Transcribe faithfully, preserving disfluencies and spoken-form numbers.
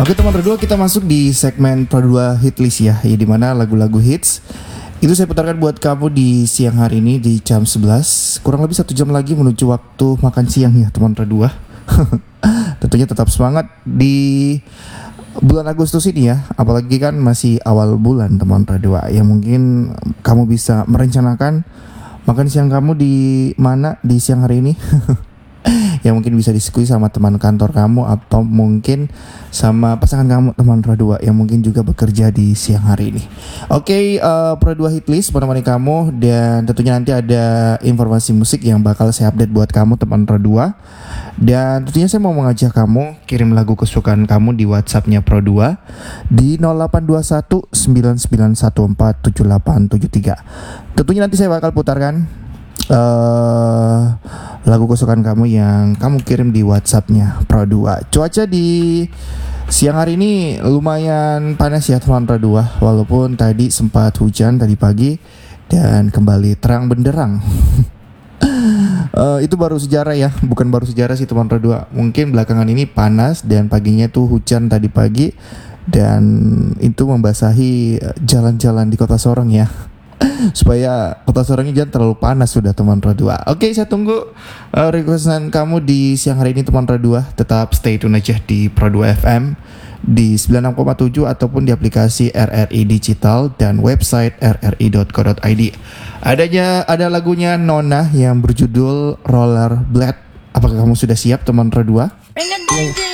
Oke teman berdua, kita masuk di segmen Pro dua Hit List ya, ya dimana lagu-lagu hits itu saya putarkan buat kamu di siang hari ini di jam sebelas. Kurang lebih satu jam lagi menuju waktu makan siang ya teman Pro dua. Tentunya tetap semangat di bulan Agustus ini ya, apalagi kan masih awal bulan teman Pro dua. Ya mungkin kamu bisa merencanakan makan siang kamu di mana di siang hari ini. Yang mungkin bisa diskusi sama teman kantor kamu atau mungkin sama pasangan kamu teman Pro dua yang mungkin juga bekerja di siang hari ini. Oke, uh, Pro dua Hit List menemani kamu, dan tentunya nanti ada informasi musik yang bakal saya update buat kamu teman Pro dua. Dan tentunya saya mau mengajak kamu kirim lagu kesukaan kamu di WhatsApp-nya Pro dua di nol delapan dua satu sembilan sembilan satu empat tujuh delapan tujuh tiga. Tentunya nanti saya bakal putarkan Uh, lagu kesukaan kamu yang kamu kirim di WhatsApp-nya Pro dua. Cuaca di siang hari ini lumayan panas ya teman Pro dua, walaupun tadi sempat hujan tadi pagi dan kembali terang benderang. uh, Itu baru sejarah ya, bukan baru sejarah sih teman Pro dua. Mungkin belakangan ini panas dan paginya tuh hujan tadi pagi, dan itu membasahi jalan-jalan di kota Sorong ya, supaya kota Sorongnya jangan terlalu panas sudah teman Pro dua. Oke, saya tunggu uh, requestan kamu di siang hari ini teman Pro dua. Tetap stay tune aja di Pro dua F M di sembilan puluh enam koma tujuh ataupun di aplikasi R R I Digital dan website r r i dot co dot i d. Adanya ada lagunya Nona yang berjudul Roller Blade. Apakah kamu sudah siap teman Pro dua?